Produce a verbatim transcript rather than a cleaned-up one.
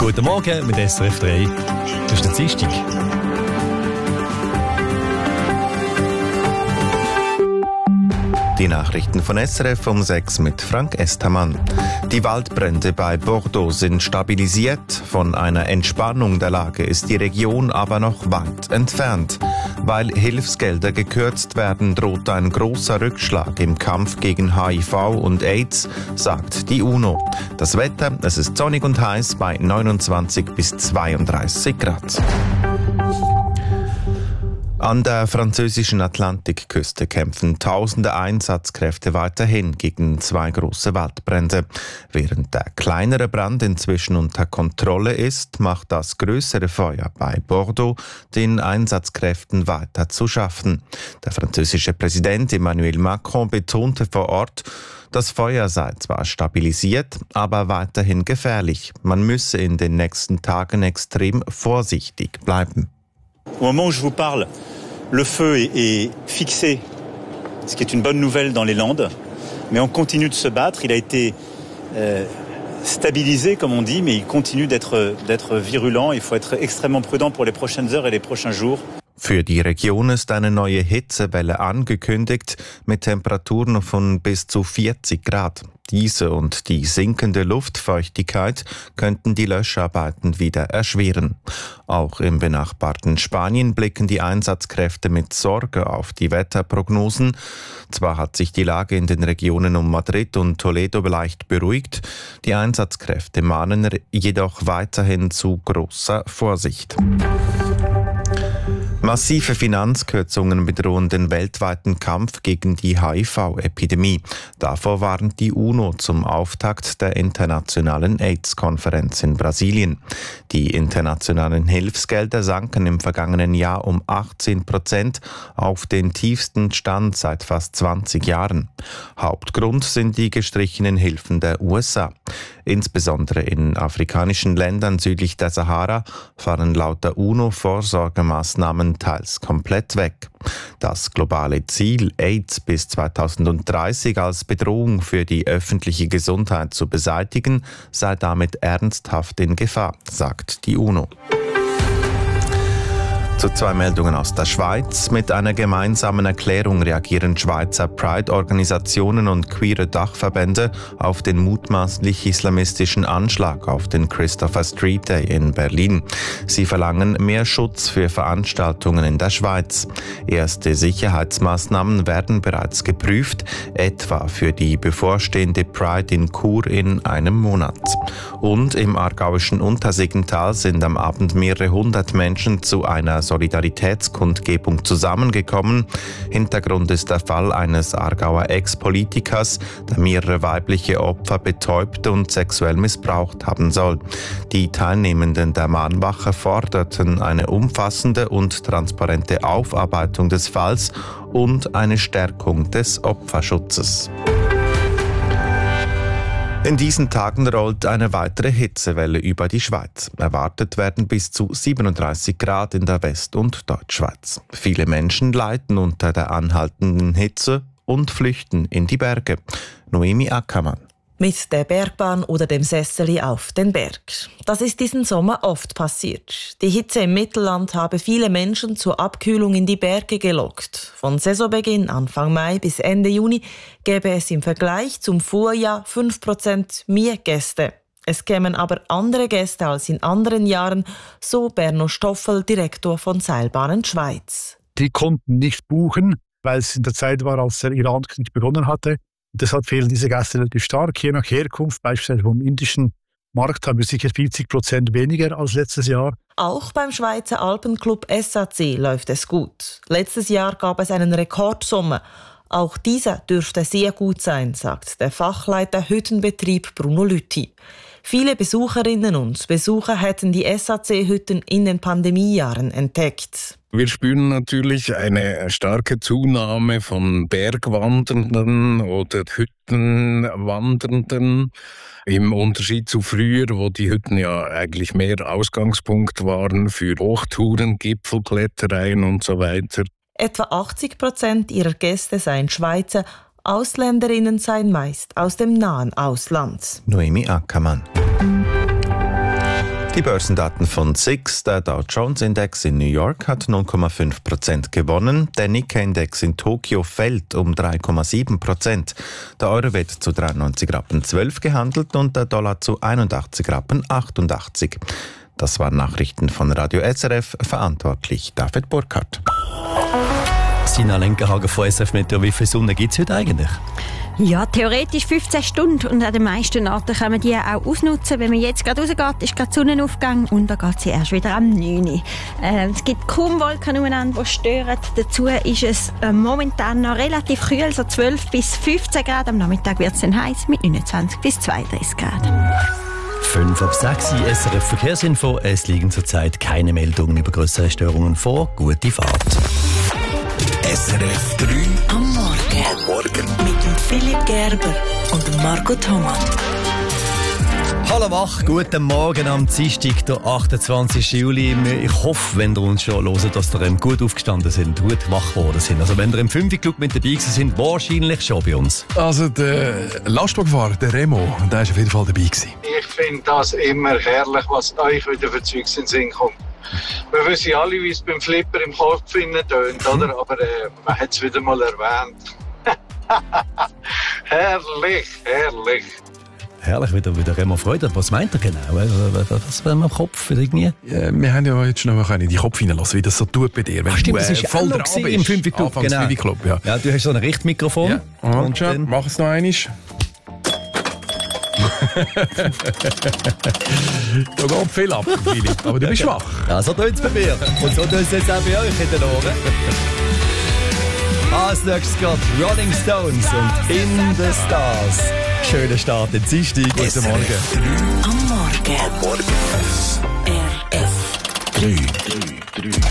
Guten Morgen mit S R F drei. Das ist der Dienstag. Die Nachrichten von S R F um sechs mit Frank Estermann. Die Waldbrände bei Bordeaux sind stabilisiert. Von einer Entspannung der Lage ist die Region aber noch weit entfernt. Weil Hilfsgelder gekürzt werden, droht ein großer Rückschlag im Kampf gegen H I V und AIDS, sagt die UNO. Das Wetter, es ist sonnig und heiß bei neunundzwanzig bis zweiunddreißig Grad. An der französischen Atlantikküste kämpfen tausende Einsatzkräfte weiterhin gegen zwei große Waldbrände. Während der kleinere Brand inzwischen unter Kontrolle ist, macht das größere Feuer bei Bordeaux den Einsatzkräften weiter zu schaffen. Der französische Präsident Emmanuel Macron betonte vor Ort, das Feuer sei zwar stabilisiert, aber weiterhin gefährlich. Man müsse in den nächsten Tagen extrem vorsichtig bleiben. Au moment où je vous parle, le feu est, est fixé, ce qui est une bonne nouvelle dans les Landes, mais on continue de se battre. Il a été euh, stabilisé, comme on dit, mais il continue d'être, d'être virulent. Il faut être extrêmement prudent pour les prochaines heures et les prochains jours. Für die Region ist eine neue Hitzewelle angekündigt mit Temperaturen von bis zu vierzig Grad. Diese und die sinkende Luftfeuchtigkeit könnten die Löscharbeiten wieder erschweren. Auch im benachbarten Spanien blicken die Einsatzkräfte mit Sorge auf die Wetterprognosen. Zwar hat sich die Lage in den Regionen um Madrid und Toledo leicht beruhigt, die Einsatzkräfte mahnen jedoch weiterhin zu großer Vorsicht. Massive Finanzkürzungen bedrohen den weltweiten Kampf gegen die H I V-Epidemie. Davor warnt die UNO zum Auftakt der internationalen AIDS-Konferenz in Brasilien. Die internationalen Hilfsgelder sanken im vergangenen Jahr um achtzehn Prozent auf den tiefsten Stand seit fast zwanzig Jahren. Hauptgrund sind die gestrichenen Hilfen der U S A. Insbesondere in afrikanischen Ländern südlich der Sahara fallen laut der UNO Vorsorgemaßnahmen teils komplett weg. Das globale Ziel, AIDS bis zweitausenddreißig als Bedrohung für die öffentliche Gesundheit zu beseitigen, sei damit ernsthaft in Gefahr, sagt die UNO. Zu zwei Meldungen aus der Schweiz. Mit einer gemeinsamen Erklärung reagieren Schweizer Pride-Organisationen und queere Dachverbände auf den mutmaßlich islamistischen Anschlag auf den Christopher Street Day in Berlin. Sie verlangen mehr Schutz für Veranstaltungen in der Schweiz. Erste Sicherheitsmaßnahmen werden bereits geprüft, etwa für die bevorstehende Pride in Chur in einem Monat. Und im aargauischen Untersiggenthal sind am Abend mehrere hundert Menschen zu einer Solidaritätskundgebung zusammengekommen. Hintergrund ist der Fall eines Aargauer Ex-Politikers, der mehrere weibliche Opfer betäubt und sexuell missbraucht haben soll. Die Teilnehmenden der Mahnwache forderten eine umfassende und transparente Aufarbeitung des Falls und eine Stärkung des Opferschutzes. In diesen Tagen rollt eine weitere Hitzewelle über die Schweiz. Erwartet werden bis zu siebenunddreißig Grad in der West- und Deutschschweiz. Viele Menschen leiden unter der anhaltenden Hitze und flüchten in die Berge. Noemi Ackermann. Mit der Bergbahn oder dem Sesseli auf den Berg. Das ist diesen Sommer oft passiert. Die Hitze im Mittelland habe viele Menschen zur Abkühlung in die Berge gelockt. Von Saisonbeginn Anfang Mai bis Ende Juni gäbe es im Vergleich zum Vorjahr fünf Prozent mehr Gäste. Es kämen aber andere Gäste als in anderen Jahren, so Berno Stoffel, Direktor von Seilbahnen Schweiz. Die konnten nicht buchen, weil es in der Zeit war, als der Irankrieg begonnen hatte. Deshalb fehlen diese Gäste relativ stark, je nach Herkunft. Beispielsweise vom indischen Markt haben wir sicher vierzig Prozent weniger als letztes Jahr. Auch beim Schweizer Alpenclub S A C läuft es gut. Letztes Jahr gab es einen Rekordsommer. Auch dieser dürfte sehr gut sein, sagt der Fachleiter Hüttenbetrieb Bruno Lüthi. Viele Besucherinnen und Besucher hätten die S A C-Hütten in den Pandemiejahren entdeckt. Wir spüren natürlich eine starke Zunahme von Bergwandernden oder Hüttenwandernden. Im Unterschied zu früher, wo die Hütten ja eigentlich mehr Ausgangspunkt waren für Hochtouren, Gipfelklettereien und so weiter. Etwa achtzig Prozent ihrer Gäste seien Schweizer, Ausländerinnen seien meist aus dem nahen Ausland. Noemi Ackermann. Die Börsendaten von S I X, der Dow Jones Index in New York hat null Komma fünf Prozent gewonnen, der Nikkei-Index in Tokio fällt um drei Komma sieben Prozent. Der Euro wird zu dreiundneunzig Rappen zwölf gehandelt und der Dollar zu einundachtzig Rappen achtundachtzig. Das waren Nachrichten von Radio S R F, verantwortlich David Burkhardt. Sina Lenkerhagen von S R F Meteo, wie viel Sonne gibt es heute eigentlich? Ja, theoretisch fünfzehn Stunden und an den meisten Orten kann man die auch ausnutzen. Wenn man jetzt gerade rausgeht, ist gerade Sonnenaufgang und dann geht sie erst wieder am neun Uhr. Äh, es gibt kaum Wolken umeinander, die stören. Dazu ist es äh, momentan noch relativ kühl, so zwölf bis fünfzehn Grad. Am Nachmittag wird es dann heiß mit neunundzwanzig bis zweiunddreißig Grad. fünf ab sechs S R F Verkehrsinfo. Es liegen zurzeit keine Meldungen über größere Störungen vor. Gute Fahrt. S R F drei am Morgen. Am Morgen. Mit dem Philipp Gerber und dem Marco Thomas. Hallo wach, guten Morgen am Dienstag, der achtundzwanzigsten Juli. Ich hoffe, wenn ihr uns schon hört, dass ihr gut aufgestanden sind, gut wach geworden sind. Also wenn ihr im fünf Club mit dabei sind, wahrscheinlich schon bei uns. Also der Lastwagenfahrer, der Remo, der war auf jeden Fall dabei gewesen. Ich finde das immer herrlich, was euch wieder für Zeugs in den Sinn kommt. Wir wissen alle, wie es beim Flipper im Kopf tönt, oder? Aber äh, man hat es wieder mal erwähnt. Herrlich, herrlich. Herrlich, wie der, wie der Remo Freude hat. Was meint er genau? Was war im Kopf irgendwie? Ja, wir haben ja jetzt schon noch mal in die Kopf hineinlassen, wie das so tut bei dir. Wenn Ach, stimmt, du, äh, das ist voll dran bist. Im fünf Club. Genau. fünf Club, ja. Ja, du hast so ein Richtmikrofon. Ja. Und, und schon, mach es noch einmal. Da geht viel ab, Philipp, aber du bist schwach. Ja, so tut es bei mir. Und so tut es jetzt auch bei euch in den Ohren. Als nächstes geht Rolling Stones und In the Stars. Schöner Start in Dienstag. Guten Morgen. Am Morgen. Am Morgen. R F drei.